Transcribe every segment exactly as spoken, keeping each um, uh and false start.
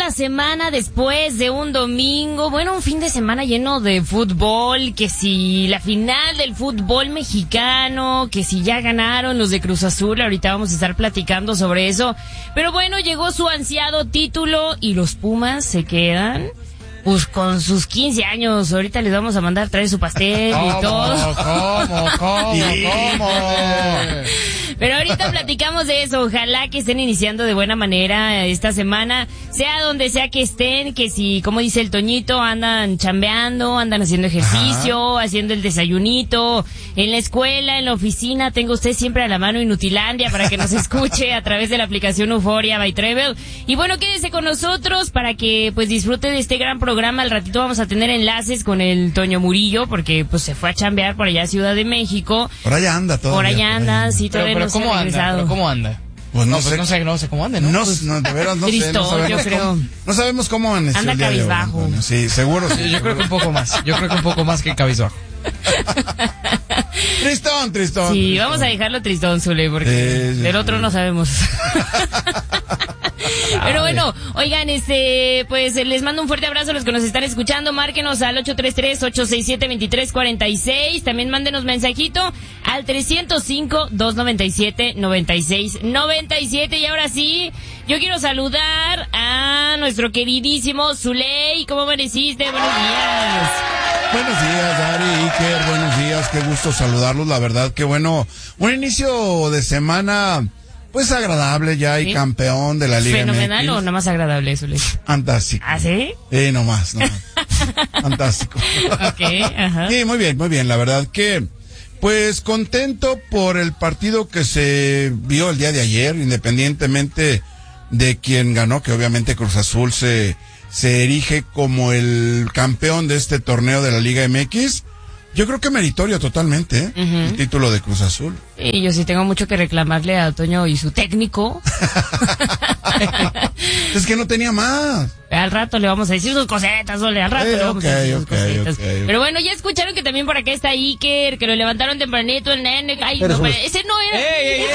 la semana después de un domingo, bueno, un fin de semana lleno de fútbol, que si la final del fútbol mexicano, que si ya ganaron los de Cruz Azul, ahorita vamos a estar platicando sobre eso. Pero bueno, llegó su ansiado título y los Pumas se quedan pues con sus quince años. Ahorita les vamos a mandar traer su pastel y ¿Cómo, todo. ¿Cómo? ¿Cómo? ¿Cómo? Pero ahorita platicamos de eso. Ojalá que estén iniciando de buena manera esta semana, sea donde sea que estén, que si, como dice el Toñito, andan chambeando, andan haciendo ejercicio, Ajá. haciendo el desayunito, en la escuela, en la oficina, tenga usted siempre a la mano Inutilandia para que nos escuche a través de la aplicación Euforia by Travel. Y bueno, quédese con nosotros para que pues disfrute de este gran programa. Al ratito vamos a tener enlaces con el Toño Murillo, porque pues se fue a chambear por allá a Ciudad de México. Por allá anda todo. Por allá anda, sí, todavía pero, pero no se ha ¿cómo regresado. anda? ¿Pero cómo anda? Pues no, no, sé. Pues no sé, no sé cómo anda, ¿no? No, Pues, no, de veras no tristón, sé. No sabemos yo creo. Cómo, no sabemos cómo amaneció Anda el día de hoy, cabizbajo. Antonio. Sí, seguro. Sí, yo seguro. creo que un poco más. Yo creo que un poco más que cabizbajo. Tristón, tristón. Sí, tristón. vamos a dejarlo tristón, Zule, porque Sí, sí, del otro sí. no sabemos. Pero bueno, oigan, este, pues les mando un fuerte abrazo a los que nos están escuchando. Márquenos al ocho tres tres, ocho seis siete, dos tres cuatro seis. También mándenos mensajito al trescientos cinco, doscientos noventa y siete, noventa y seis noventa y siete. Y ahora sí, yo quiero saludar a nuestro queridísimo Zuley. ¿Cómo amaneciste? Buenos días. Buenos días, Ari, Iker, buenos días, qué gusto saludarlos, la verdad que bueno, un inicio de semana, pues agradable ya y ¿Sí? campeón de la Liga ¿Fenomenal M X. o nada más agradable, Zuley? Fantástico. ¿Ah, sí? Eh, no más, no más. Fantástico. Ok, ajá. Sí, muy bien, muy bien, la verdad que, pues contento por el partido que se vio el día de ayer, independientemente de quién ganó, que obviamente Cruz Azul se... se erige como el campeón de este torneo de la Liga M X. Yo creo que meritorio totalmente, ¿eh? Uh-huh. El título de Cruz Azul. Y yo sí tengo mucho que reclamarle a Toño y su técnico. Es que no tenía más. Al rato le vamos a decir sus cosetas, Ole, al rato eh, le vamos okay, a decir sus okay, cosetas. okay, okay. Pero bueno, ya escucharon que también por acá está Iker, que lo levantaron tempranito, el nene. Ay, no, pero ese no era. ¡Ey, ey, ey!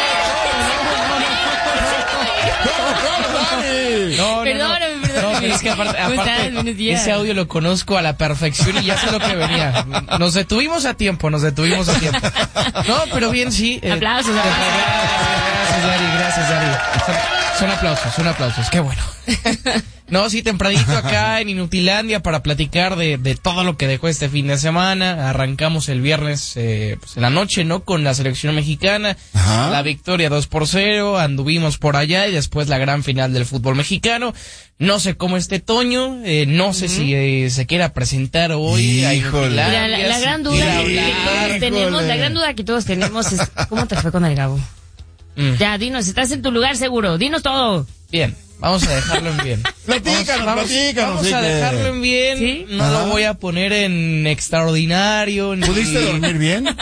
No, no, Perdóname, no, perdóname. no, pero es que aparte, ¿Cómo aparte estás? Buenos días. ese audio lo conozco a la perfección y ya sé lo que venía. Nos detuvimos a tiempo, nos detuvimos a tiempo. No, pero bien, sí. Eh, Aplausos, aplausos. Gracias, Dari, gracias, Dari. Son, son aplausos, son aplausos, qué bueno. No, sí, tempranito acá en Inutilandia para platicar de, de todo lo que dejó este fin de semana. Arrancamos el viernes eh, pues en la noche, ¿no? Con la selección mexicana. Ajá. La victoria dos por cero, anduvimos por allá y después la gran final del fútbol mexicano. No sé cómo esté Toño, eh, no sé uh-huh. si eh, se quiera presentar hoy. Híjole. Mira, la, la gran duda que todos tenemos, la gran duda que todos tenemos es ¿cómo te fue con el Gabo? Mm. Ya, dinos, estás en tu lugar seguro, dinos todo. Bien. Vamos a dejarlo en bien. Platícanos, vamos, platícanos. Vamos a dejarlo en bien. ¿Sí? No Ajá. lo voy a poner en extraordinario. Ni... ¿Pudiste dormir bien?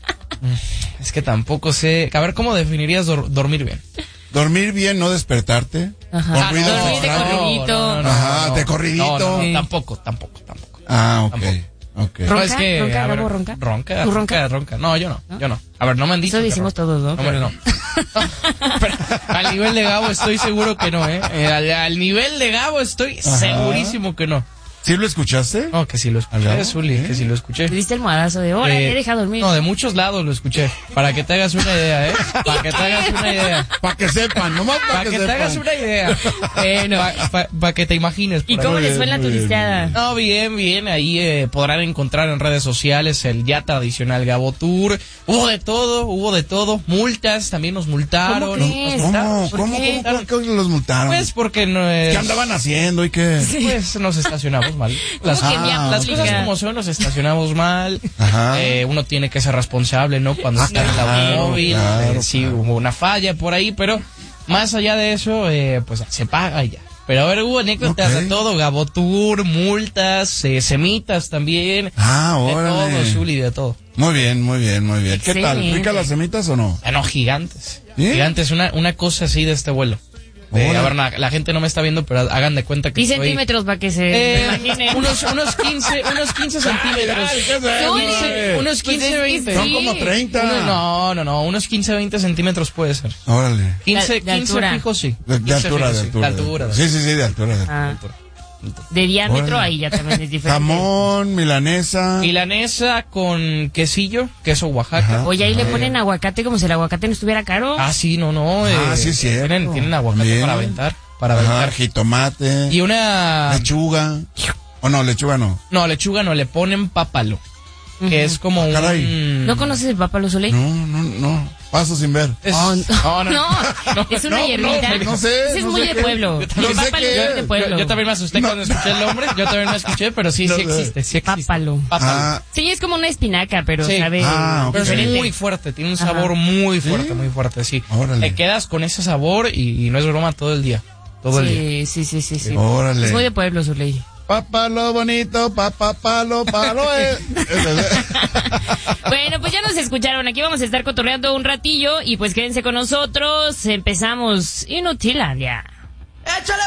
Es que tampoco sé. A ver, ¿cómo definirías dor- dormir bien? Dormir bien, no despertarte. Ajá. Con Ah, ruidos dormir de extraños. corridito. Ajá, de corridito. No, no, Sí. tampoco, tampoco, tampoco. Ah, ok. Tampoco. Okay. ¿Ronca? No, es que, ¿Ronca? a ver, ¿Gabo ronca? Ronca, ¿Tú ronca, ronca? ronca. No, yo no, ¿No? yo no. A ver, no me han dicho. Eso que decimos ronca. todos, ¿no? No, hombre, no. Pero al nivel de Gabo estoy seguro que no, ¿eh? eh al, al nivel de Gabo estoy Ajá. segurísimo que no. ¿Sí lo escuchaste? No, que sí lo ¿Al Gabo? escuché, Zuli, ¿Eh? que sí lo escuché. ¿Te diste el modazo de hora? Eh, Te deja dormir. No, de muchos lados lo escuché. Para que te hagas una idea, ¿eh? Para que te hagas una idea. Para que sepan, nomás para Para que, que te sepan. hagas una idea. Bueno, para pa, pa que te imagines. ¿Y por cómo ahí. les fue en la Muy bien, turisteada? No, bien, bien. Ahí eh, podrán encontrar en redes sociales el ya tradicional Gabo Tour. Hubo de todo, hubo de todo. Multas, también nos multaron. ¿Cómo Nos- crees? nos multaron. ¿Cómo? ¿Por ¿Cómo? qué? ¿Cómo? ¿Por qué los multaron? Pues porque no es... ¿Qué andaban haciendo y qué? Pues nos estacionamos mal. Las, ¿Cómo que me las aplica? cosas como son, nos estacionamos mal. Ajá. Eh, uno tiene que ser responsable, ¿no? Cuando Ah, está en el claro, automóvil. claro, eh, sí, claro. hubo una falla por ahí, pero más allá de eso, eh, pues se paga y ya. Pero a ver, hubo anécdotas Ok. de todo, Gabo Tour, multas, eh, semitas también. Ah, De órale. todo, Zuli, de todo. Muy bien, muy bien, muy bien. ¿Qué tal? Excelente. ¿Rica las semitas o no? Ah, no, gigantes. ¿Sí? Gigantes, una, una cosa así de este vuelo. De, Hola. a ver, la, la gente no me está viendo, pero hagan de cuenta que Y soy, centímetros para que se eh, imaginen. unos, unos quince, unos quince centímetros. Ay, ¿qué es eso, quince, güey? unos Pues quince, es que veinte. sí. Son como treinta. Unos- no, no, no, unos quince, veinte centímetros puede ser. Órale. quince, De- de quince altura. fijos, sí. De, de quince altura, fijos, de sí. altura. De altura. de Sí, sí, sí, de altura. De Ah, altura. de diámetro, Órale. ahí ya también es diferente. Jamón, milanesa. Milanesa con quesillo, queso Oaxaca. Ajá. Oye, ahí le ponen aguacate como si el aguacate no estuviera caro. Ah, sí, no, no. Ah, eh, sí, es cierto. Tienen, tienen aguacate Bien. para aventar. Para Ajá, aventar. jitomate. Y una... Lechuga. O no, lechuga no. No, lechuga no, le ponen pápalo. Que es como Caray. un... ¿No conoces el Papalo Soleil? No, no, no. Paso sin ver. Es- Oh, no, no, no, no. es una no, hierbita. no, no sé, Ese es no muy sé de qué. pueblo. Yo El también sé pápalo qué es es. de Yo, pueblo. yo también me asusté cuando escuché el nombre. Yo también me escuché, pero sí, No sí sé. existe. Sí existe. Pápalo. Ah, Sí, es como una espinaca, pero Sí. sabe Ah, ok. Pero es diferente. muy fuerte, tiene un Ajá. sabor muy fuerte, ¿Sí? muy fuerte, sí. Órale. Te quedas con ese sabor y, y no es broma todo el día. Todo el día. Sí, sí, sí, sí, sí. Órale. Es muy de pueblo, Soleil. papalo bonito, papá palo, palo. Eh. Bueno, pues ya nos escucharon. Aquí vamos a estar cotorreando un ratillo y pues quédense con nosotros. Empezamos Inutilandia.